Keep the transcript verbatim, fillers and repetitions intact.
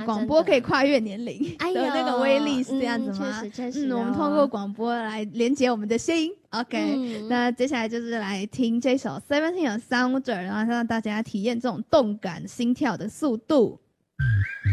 广播可以跨越年龄的那个威力是这样子吗？ 确实确实、哦。 嗯，我们通过广播来连接我们的心。OK，、嗯、那接下来就是来听这首 Seventeen 的 Sounder， 然后让大家体验这种动感心跳的速度。